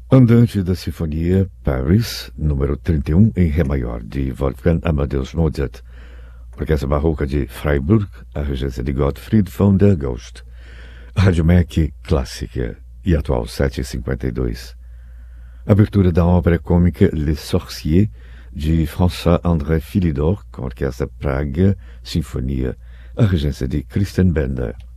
Andante da Sinfonia, Paris, número 31, em Ré maior, de Wolfgang Amadeus Mozart. Orquestra Barroca de Freiburg, a regência de Gottfried von der Goltz. Rádio MEC clássica e atual 7h52. Abertura da ópera cômica Les Sorciers, de François-André Philidor, com a Orquestra Praga Sinfonia, a regência de Christian Bender.